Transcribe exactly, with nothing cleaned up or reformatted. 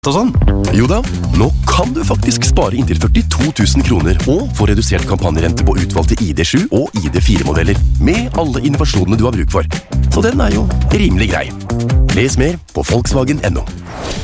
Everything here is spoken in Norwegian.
og sånn. Jo da, nå kan du faktisk spare inntil førtito tusen kroner og få redusert kampanjerente på utvalgte I D sju og I D fire-modeller med alle innovasjonene du har bruk for. Så den er jo rimelig grei. Les mer på Volkswagen punktum no.